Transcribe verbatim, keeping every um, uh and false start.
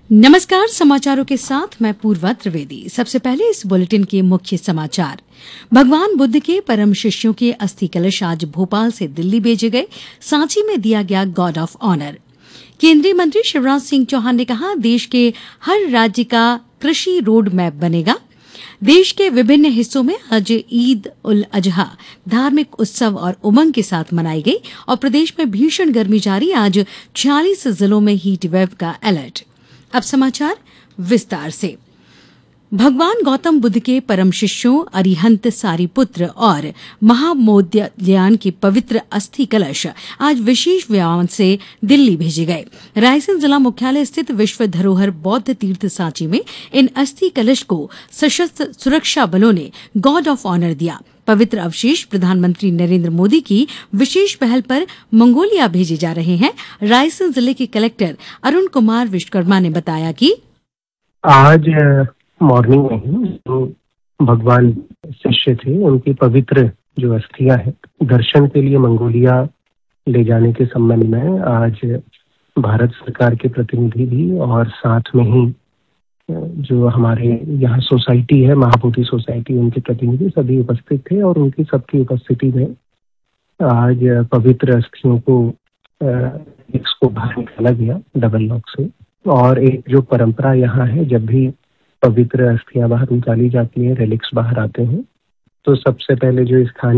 नमस्कार। समाचारों के साथ मैं पूर्वा त्रिवेदी। सबसे पहले इस बुलेटिन के मुख्य समाचार। भगवान बुद्ध के परम शिष्यों के अस्थि कलश आज भोपाल से दिल्ली भेजे गए। सांची में दिया गया गॉर्ड ऑफ ऑनर। केंद्रीय मंत्री शिवराज सिंह चौहान ने कहा, देश के हर राज्य का कृषि रोड मैप बनेगा। देश के विभिन्न हिस्सों में आज ईद उल अजहा धार्मिक उत्सव और उमंग के साथ मनाई गई और प्रदेश में भीषण गर्मी जारी। आज छियालीस जिलों में हीट वेव का अलर्ट। अब समाचार विस्तार से। भगवान गौतम बुद्ध के परम शिष्यों अरिहंत सारिपुत्र और महामोदग्लायन के पवित्र अस्थि कलश आज विशेष विमान से दिल्ली भेजे गए। रायसेन जिला मुख्यालय स्थित विश्व धरोहर बौद्ध तीर्थ सांची में इन अस्थि कलश को सशस्त्र सुरक्षा बलों ने गॉर्ड ऑफ ऑनर दिया। पवित्र अवशेष प्रधानमंत्री नरेंद्र मोदी की विशेष पहल पर मंगोलिया भेजे जा रहे हैं। रायसेन जिले के कलेक्टर अरुण कुमार विश्वकर्मा ने बताया कि आज मॉर्निंग में ही जो भगवान शिष्य थे उनकी पवित्र जो अस्थियां हैं दर्शन के लिए मंगोलिया ले जाने के संबंध में आज भारत सरकार के प्रतिनिधि भी और साथ में ही जो हमारे यहाँ सोसाइटी है महाबोधि सोसाइटी उनके प्रतिनिधि सभी उपस्थित थे और उनकी सबकी उपस्थिति में आज पवित्र अस्थियों को इसको बाहर निकाला गया डबल लॉक से। और एक जो परंपरा यहाँ है, जब भी पवित्र अस्थियां बाहर निकाली जाती है, रेलिक्स बाहर आते हैं, तो सबसे पहले जो स्थानीय